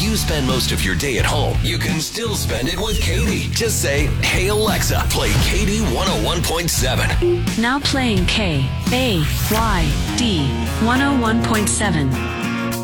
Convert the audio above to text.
If you spend most of your day at home, you can still spend it with Katie. Just say, "Hey Alexa, play Katie 101.7. Now playing KAYD 101.7.